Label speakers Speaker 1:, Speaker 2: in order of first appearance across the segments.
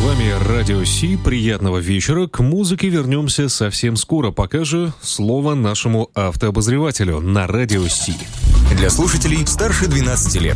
Speaker 1: вами Радио Си. Приятного вечера. К музыке вернемся совсем скоро. Пока же слово нашему автообозревателю на Радио Си.
Speaker 2: Для слушателей старше 12 лет.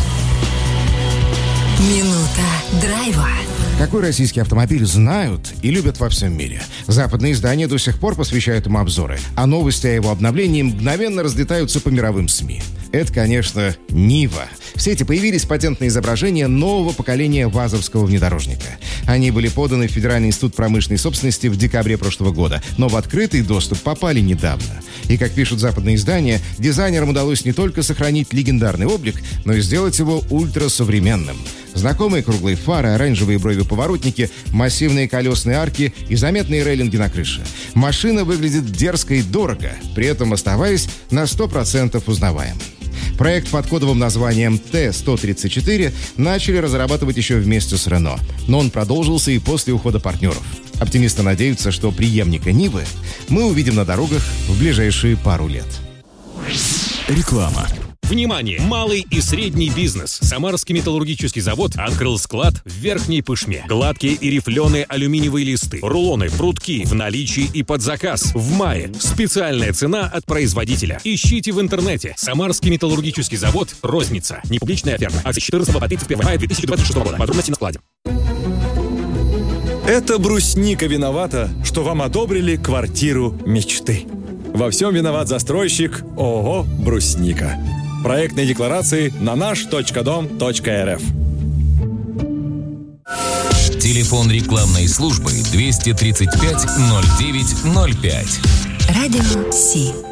Speaker 3: Минута драйва.
Speaker 4: Какой российский автомобиль знают и любят во всем мире? Западные издания до сих пор посвящают ему обзоры, а новости о его обновлении мгновенно разлетаются по мировым СМИ. Это, конечно, Нива. В сети появились патентные изображения нового поколения ВАЗовского внедорожника. Они были поданы в Федеральный институт промышленной собственности в декабре прошлого года, но в открытый доступ попали недавно. И, как пишут западные издания, дизайнерам удалось не только сохранить легендарный облик, но и сделать его ультрасовременным. Знакомые круглые фары, оранжевые брови-поворотники, массивные колесные арки и заметные рейлинги на крыше. Машина выглядит дерзко и дорого, при этом оставаясь на 100% узнаваемой. Проект под кодовым названием Т-134 начали разрабатывать еще вместе с Рено, но он продолжился и после ухода партнеров. Оптимисты надеются, что преемника Нивы мы увидим на дорогах в ближайшие пару лет.
Speaker 2: Реклама.
Speaker 5: Внимание! Малый и средний бизнес. Самарский металлургический завод открыл склад в Верхней Пышме. Гладкие и рифленые алюминиевые листы, рулоны, прутки в наличии и под заказ. В мае. Специальная цена от производителя. Ищите в интернете. Самарский металлургический завод. Розница. Непубличная ферма. Акции с 14 по 31 мая 2026 года. Подробности на складе.
Speaker 6: Это брусника виновата, что вам одобрили квартиру мечты. Во всем виноват застройщик ООО «Брусника». Проектные декларации на наш.дом.рф.
Speaker 2: Телефон рекламной службы 235 09 05.
Speaker 3: Радио Си.